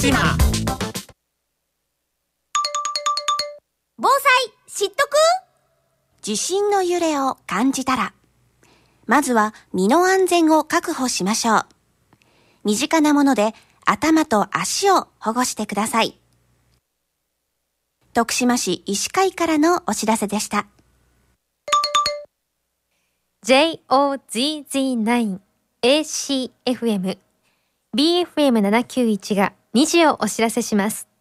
島。 防災知っとく？ 地震の揺れを感じたら、まずは身の安全を確保しましょう。身近なもので頭と足を保護してください。徳島市医師会からのお知らせでした。 JOZZ9 ACFM BFM791 が2時をお知らせします。